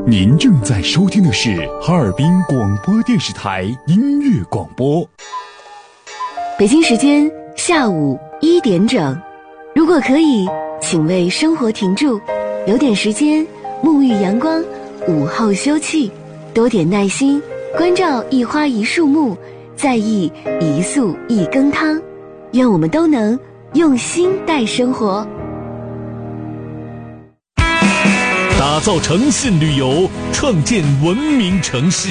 您正在收听的是哈尔滨广播电视台音乐广播。 北京时间下午1点整，如果可以，请为生活停住，留点时间沐浴阳光，午后休憩，多点耐心，关照一花一树木，在意一素一羹汤。愿我们都能用心待生活， 打造诚信旅游，创建文明城市。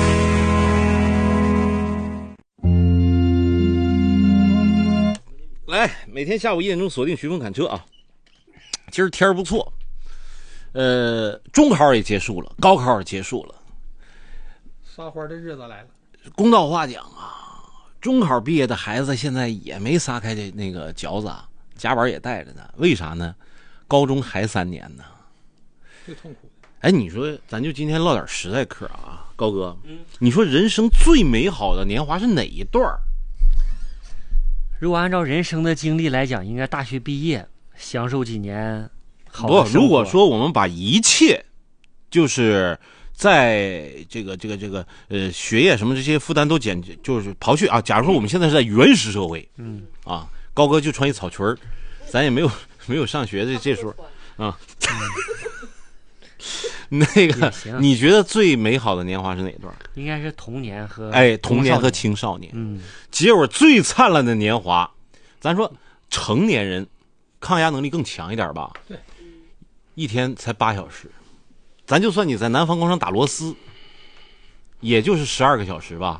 来，每天下午1点钟锁定徐峰侃车啊。今儿天儿不错，中考也结束了，高考也结束了， 撒欢的日子来了。 公道话讲啊，中考毕业的孩子现在也没撒开这那个饺子啊，夹板也带着呢。为啥呢？高中还3年呢， 最痛苦的。 哎，你说咱就今天唠点实在嗑啊，高哥，你说人生最美好的年华是哪一段？ 如果按照人生的经历来讲，应该大学毕业，享受几年好的不， 生活。 如果说我们把一切，就是在这个学业什么这些负担都就是刨去啊，假如说我们现在是在原始社会，啊，高哥就穿一草裙儿，咱也没有上学的这时候啊。那个，你觉得最美好的年华是哪段？ 应该是童年和童年和青少年。结果最灿烂的年华，咱说成年人抗压能力更强一点吧？ 对， 一天才8小时，咱就算你在南方广场打螺丝，也就是12个小时吧。